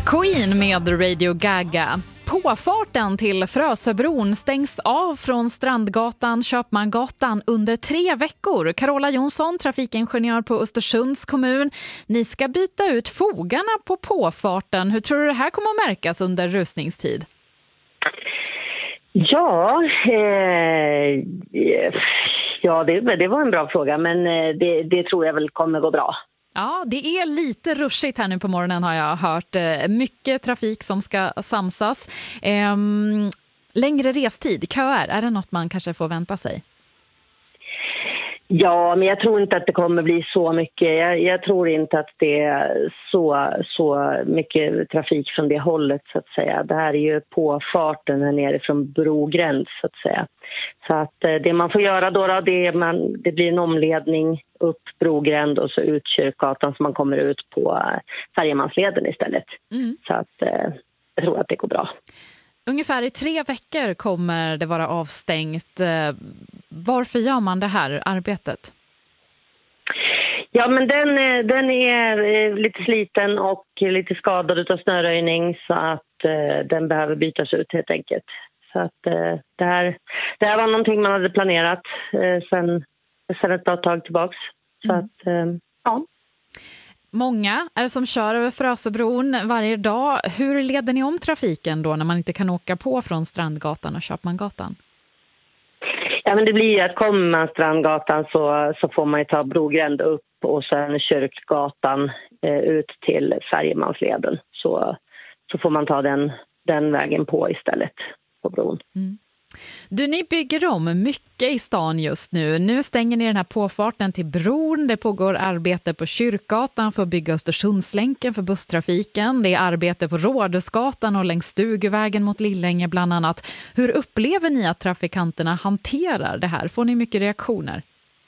Queen med Radio Gaga. Påfarten till Frösöbron stängs av från Strandgatan, Köpmangatan under 3 veckor. Carola Jonsson, trafikingenjör på Östersunds kommun. Ni ska byta ut fogarna på påfarten. Hur tror du det här kommer att märkas under rusningstid? Ja, det var en bra fråga, men det tror jag väl kommer gå bra. Ja, det är lite rushigt här nu på morgonen har jag hört. Mycket trafik som ska samsas. Längre restid, köer, är det något man kanske får vänta sig? Ja, men jag tror inte att det kommer bli så mycket. Jag tror inte att det är så mycket trafik från det hållet så att säga. Det här är ju påfarten här nere från Brogräns så att säga. Så att det man får göra då det blir en omledning upp Brogränd och så ut Kyrkgatan så man kommer ut på Färjemansleden istället. Så att jag tror att det går bra. Ungefär i 3 veckor kommer det vara avstängt. Varför gör man det här arbetet? Ja, men den är lite sliten och lite skadad av snöröjning så att den behöver bytas ut helt enkelt. Så att det här var någonting man hade planerat sen ett bra tag tillbaks. Så att, ja. Många är det som kör över Frösöbron varje dag. Hur leder ni om trafiken då när man inte kan åka på från Strandgatan och Köpmangatan? Ja, men det blir ju att kommer man Strandgatan så får man ju ta Brogränd upp och sen Kyrkgatan ut till Färjemansleden. Så får man ta den vägen på istället på bron. Du, ni bygger om mycket i stan just nu. Nu stänger ni den här påfarten till bron. Det pågår arbete på Kyrkgatan för att bygga Östersundslänken för busstrafiken. Det är arbete på Rådhusgatan och längs Stugvägen mot Lillänge bland annat. Hur upplever ni att trafikanterna hanterar det här? Får ni mycket reaktioner?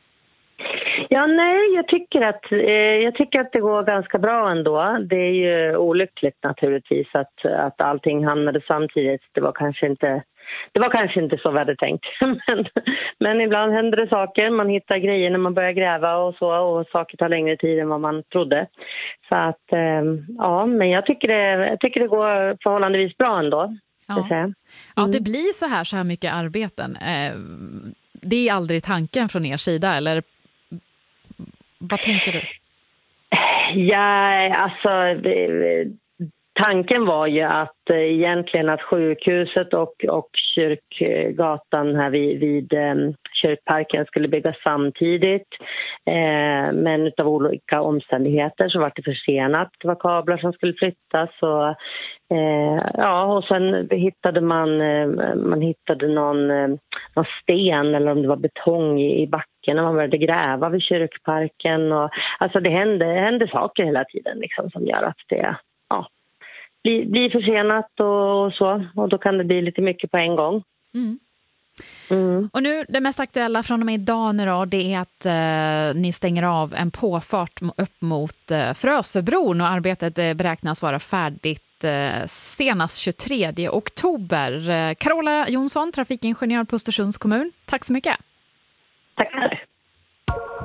Ja, nej, jag tycker att det går ganska bra ändå. Det är ju olyckligt naturligtvis att allting hamnade samtidigt. Det var kanske inte så värdetänkt. men ibland händer det saker. Man hittar grejer när man börjar gräva och så. Och saker tar längre tid än vad man trodde. Så att, ja, men jag tycker det går förhållandevis bra ändå. Ja, det blir så här mycket arbeten. Det är aldrig tanken från er sida, eller vad tänker du? Ja, alltså tanken var ju att egentligen att sjukhuset och Kyrkgatan här vid Kyrkparken skulle byggas samtidigt. Men utav olika omständigheter så var det försenat. Det var kablar som skulle flyttas och sen hittade man hittade någon sten eller om det var betong i backen när man började gräva vid Kyrkparken. Och, alltså det hände saker hela tiden liksom, som gör att det blir försenat och så. Och då kan det bli lite mycket på en gång. Och nu, det mest aktuella från och med idag nu då, det är att ni stänger av en påfart upp mot Frösöbron och arbetet beräknas vara färdigt senast 23 oktober. Carola Jonsson, trafikingenjör på Östersunds kommun. Tack så mycket. Tackar.